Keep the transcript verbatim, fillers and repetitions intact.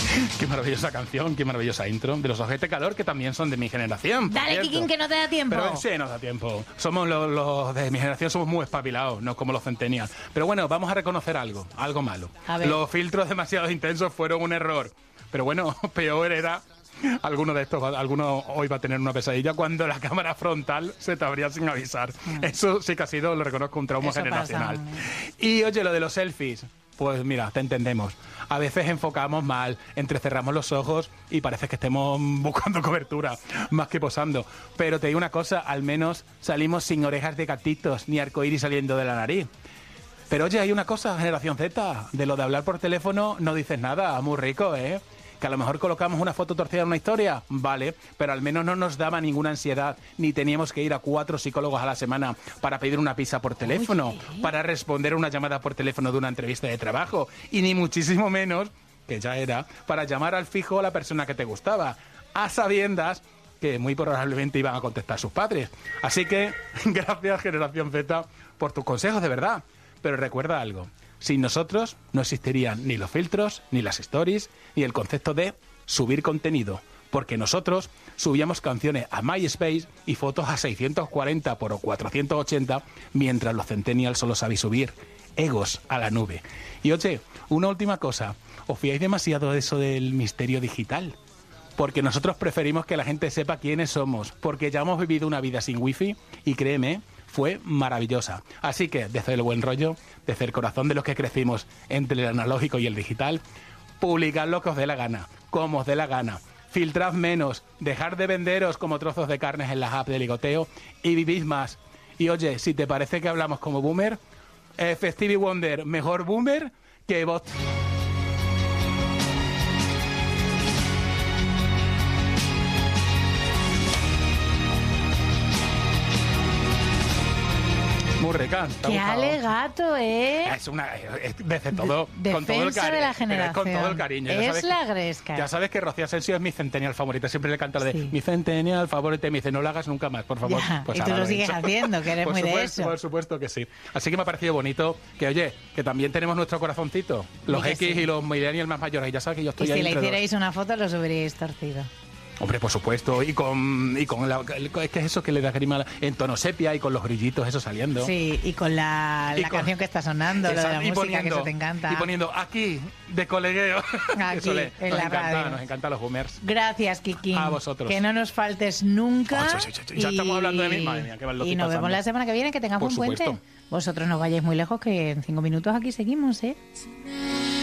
Qué maravillosa canción, qué maravillosa intro. De los Ojete Calor, que también son de mi generación. Dale, Kikín, que no te da tiempo. Pero sí, nos da tiempo. Somos los, los de mi generación, somos muy espabilados, no como los centennials. Pero bueno, vamos a reconocer algo, algo malo. Los filtros demasiado intensos fueron un error. Pero bueno, peor era... Alguno de estos, alguno hoy va a tener una pesadilla cuando la cámara frontal se te abría sin avisar. Mm. Eso sí que ha sido, lo reconozco, un trauma Eso generacional. Pasa. Y oye, lo de los selfies, pues mira, te entendemos. A veces enfocamos mal, entrecerramos los ojos y parece que estemos buscando cobertura, más que posando. Pero te digo una cosa, al menos salimos sin orejas de gatitos ni arcoíris saliendo de la nariz. Pero oye, hay una cosa, generación Z, de lo de hablar por teléfono no dices nada, muy rico, ¿eh? Que a lo mejor colocamos una foto torcida en una historia, vale, pero al menos no nos daba ninguna ansiedad, ni teníamos que ir a cuatro psicólogos a la semana para pedir una pizza por teléfono, Oye. para responder una llamada por teléfono de una entrevista de trabajo, y ni muchísimo menos, que ya era, para llamar al fijo a la persona que te gustaba, a sabiendas que muy probablemente iban a contestar sus padres. Así que, gracias, generación Z, por tus consejos, de verdad. Pero recuerda algo. Sin nosotros no existirían ni los filtros, ni las stories, ni el concepto de subir contenido. Porque nosotros subíamos canciones a MySpace y fotos a seiscientos cuarenta por cuatrocientos ochenta, mientras los centennials solo sabéis subir egos a la nube. Y oye, una última cosa. ¿Os fiáis demasiado de eso del misterio digital? Porque nosotros preferimos que la gente sepa quiénes somos, porque ya hemos vivido una vida sin wifi y créeme, fue maravillosa. Así que, desde el buen rollo, desde el corazón de los que crecimos entre el analógico y el digital, publicad lo que os dé la gana, como os dé la gana. Filtrad menos, dejad de venderos como trozos de carnes en las apps de ligoteo y vivid más. Y oye, si te parece que hablamos como boomer, eh, Stevie Wonder, mejor boomer que vos. Muy recanta. Qué alegato, ¿eh? Es una... Es desde todo... De, con todo el defensa de la generación. Con todo el cariño. Es la Gresca. Ya sabes que Rocío Asensio es mi centennial favorita. Siempre le canta la de sí. mi centennial favorita y me dice, no lo hagas nunca más, por favor. Ya, pues y tú lo sigues hecho. haciendo, que eres por muy supuesto, de eso. Por supuesto que sí. Así que me ha parecido bonito que, oye, que también tenemos nuestro corazoncito. Los X sí. y los millennials más mayores. Y ya sabes que yo estoy y ahí. si le hicierais dos. una foto, lo subiríais torcido. Hombre, por supuesto, y con y con la, es que es eso que le da grima en tono sepia y con los brillitos eso saliendo. Sí, y con la, y la con, canción que está sonando, esa, lo de la música poniendo, que eso te encanta. Y poniendo aquí, de colegueo. Aquí, eso le, en nos la encanta, radio. Nos encantan los boomers. Gracias, Kikín. A vosotros. Que no nos faltes nunca. Oh, sí, sí, sí. Ya y, estamos hablando de mí. Madre mía, qué mal lo Y nos pasando. vemos la semana que viene, que tengamos por un puente. Supuesto. Vosotros no vayáis muy lejos, que en cinco minutos aquí seguimos, ¿eh?